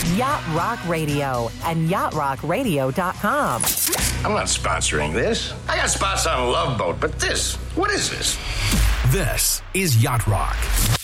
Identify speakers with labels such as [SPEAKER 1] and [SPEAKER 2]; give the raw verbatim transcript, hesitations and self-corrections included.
[SPEAKER 1] Yacht Rock Radio and yacht rock radio dot com.
[SPEAKER 2] I'm not sponsoring this. I got spots on a Love Boat, but this, what is this?
[SPEAKER 3] This is Yacht Rock.